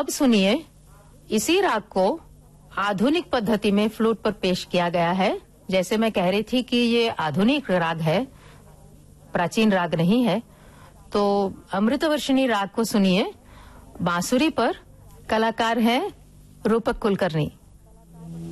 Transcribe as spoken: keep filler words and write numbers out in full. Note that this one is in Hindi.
अब सुनिए, इसी राग को आधुनिक पद्धति में फ्लूट पर पेश किया गया है। जैसे मैं कह रही थी कि ये आधुनिक राग है, प्राचीन राग नहीं है। तो अमृतवर्षिणी राग को सुनिए। बांसुरी पर कलाकार है रूपक कुलकर्णी।